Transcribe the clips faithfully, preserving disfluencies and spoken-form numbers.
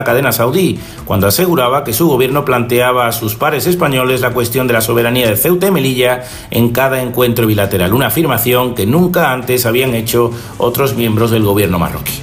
cadena saudí, cuando aseguraba que su gobierno planteaba a sus pares españoles la cuestión de la soberanía de Ceuta y Melilla en cada encuentro bilateral, una afirmación que nunca antes habían hecho otros miembros del gobierno marroquí.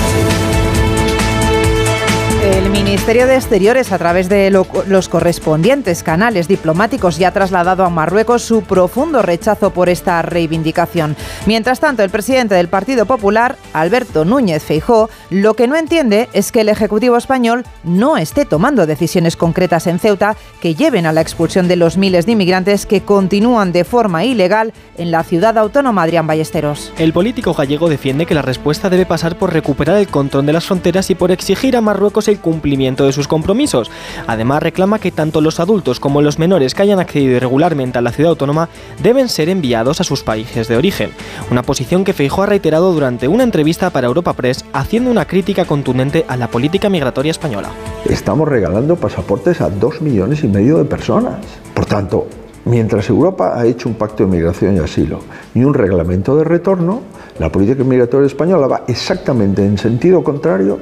El Ministerio de Exteriores, a través de lo, los correspondientes canales diplomáticos, ya ha trasladado a Marruecos su profundo rechazo por esta reivindicación. Mientras tanto, el presidente del Partido Popular, Alberto Núñez Feijóo, lo que no entiende es que el Ejecutivo español no esté tomando decisiones concretas en Ceuta que lleven a la expulsión de los miles de inmigrantes que continúan de forma ilegal en la ciudad autónoma. Adrián Ballesteros. El político gallego defiende que la respuesta debe pasar por recuperar el control de las fronteras y por exigir a Marruecos el cumplimiento de sus compromisos. Además, reclama que tanto los adultos como los menores que hayan accedido irregularmente a la ciudad autónoma deben ser enviados a sus países de origen. Una posición que Feijóo ha reiterado durante una entrevista para Europa Press, haciendo una crítica contundente a la política migratoria española. Estamos regalando pasaportes a dos millones y medio de personas. Por tanto, mientras Europa ha hecho un pacto de migración y asilo y un reglamento de retorno, la política migratoria española va exactamente en sentido contrario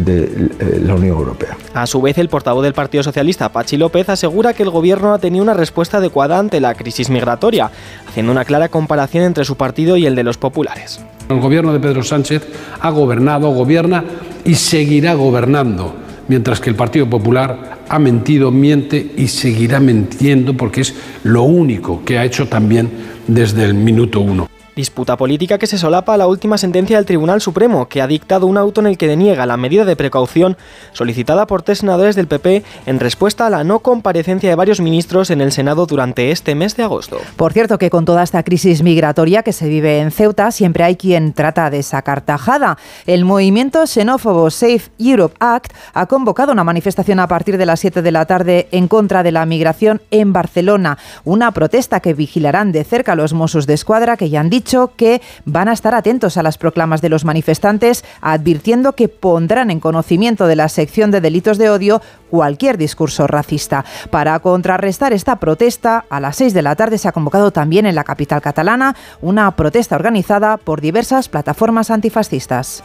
de eh, la Unión Europea. A su vez, el portavoz del Partido Socialista, Pachi López, asegura que el gobierno ha tenido una respuesta adecuada ante la crisis migratoria, haciendo una clara comparación entre su partido y el de los populares. El gobierno de Pedro Sánchez ha gobernado, gobierna y seguirá gobernando, mientras que el Partido Popular ha mentido, miente y seguirá mintiendo porque es lo único que ha hecho también desde el minuto uno. Disputa política que se solapa a la última sentencia del Tribunal Supremo, que ha dictado un auto en el que deniega la medida de precaución solicitada por tres senadores del P P en respuesta a la no comparecencia de varios ministros en el Senado durante este mes de agosto. Por cierto, que con toda esta crisis migratoria que se vive en Ceuta, siempre hay quien trata de sacar tajada. El movimiento xenófobo Safe Europe Act ha convocado una manifestación a partir de las siete de la tarde en contra de la migración en Barcelona. Una protesta que vigilarán de cerca los Mossos d'Esquadra, que ya han dicho que van a estar atentos a las proclamas de los manifestantes, advirtiendo que pondrán en conocimiento de la sección de delitos de odio cualquier discurso racista. Para contrarrestar esta protesta, a las seis de la tarde se ha convocado también en la capital catalana una protesta organizada por diversas plataformas antifascistas.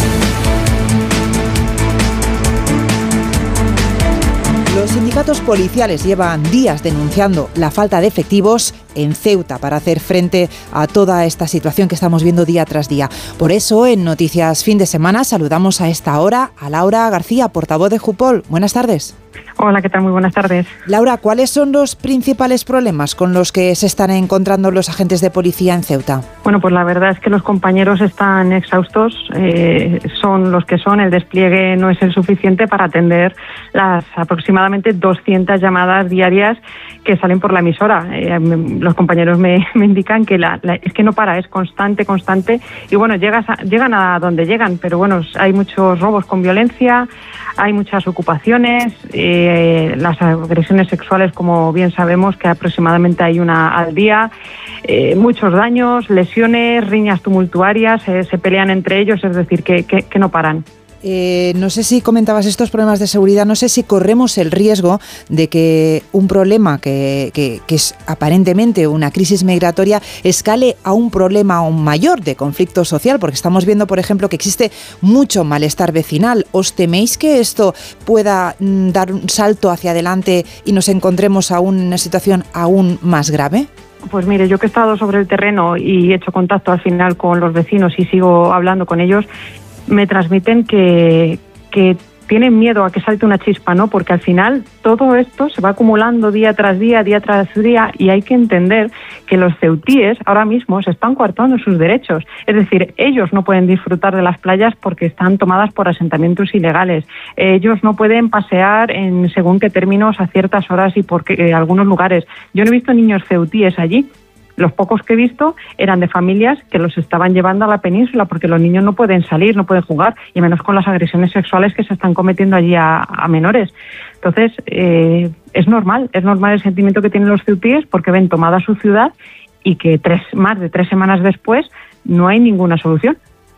Los sindicatos policiales llevan días denunciando la falta de efectivos en Ceuta para hacer frente a toda esta situación que estamos viendo día tras día. Por eso, en Noticias Fin de Semana, saludamos a esta hora a Laura García, portavoz de Jupol. Buenas tardes. Hola, ¿qué tal? Muy buenas tardes. Laura, ¿cuáles son los principales problemas con los que se están encontrando los agentes de policía en Ceuta? Bueno, pues la verdad es que los compañeros están exhaustos, eh, son los que son, el despliegue no es el suficiente para atender las aproximadamente doscientas llamadas diarias que salen por la emisora. Eh, los compañeros me, me indican que la, la, es que no para, es constante, constante, y bueno, llegas a, llegan a donde llegan, pero bueno, hay muchos robos con violencia, hay muchas ocupaciones, eh, las agresiones sexuales, como bien sabemos, que aproximadamente hay una al día, eh, muchos daños, lesiones, riñas tumultuarias, eh, se pelean entre ellos, es decir, que, que, que no paran. Eh, no sé si comentabas estos problemas de seguridad, no sé si corremos el riesgo de que un problema que, que, que es aparentemente una crisis migratoria escale a un problema aún mayor de conflicto social, porque estamos viendo, por ejemplo, que existe mucho malestar vecinal. ¿Os teméis que esto pueda mm, dar un salto hacia adelante y nos encontremos aún en una situación aún más grave? Pues mire, yo que he estado sobre el terreno y he hecho contacto al final con los vecinos y sigo hablando con ellos, me transmiten que, que tienen miedo a que salte una chispa, ¿no? Porque al final todo esto se va acumulando día tras día, día tras día, y hay que entender que los ceutíes ahora mismo se están coartando sus derechos. Es decir, ellos no pueden disfrutar de las playas porque están tomadas por asentamientos ilegales. Ellos no pueden pasear en según qué términos a ciertas horas y por qué, algunos lugares. Yo no he visto niños ceutíes allí. Los pocos que he visto eran de familias que los estaban llevando a la península porque los niños no pueden salir, no pueden jugar, y menos con las agresiones sexuales que se están cometiendo allí a, a menores. Entonces, eh, es normal, es normal el sentimiento que tienen los ceutíes porque ven tomada su ciudad y que tres, más de tres semanas después no hay ninguna solución.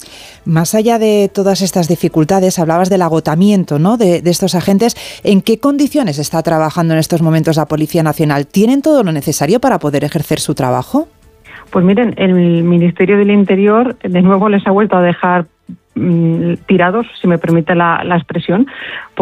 Más allá de todas estas dificultades, hablabas del agotamiento, ¿no?, de, de estos agentes. ¿En qué condiciones está trabajando en estos momentos la Policía Nacional? ¿Tienen todo lo necesario para poder ejercer su trabajo? Pues miren, el Ministerio del Interior de nuevo les ha vuelto a dejar mmm, tirados, si me permite la, la expresión,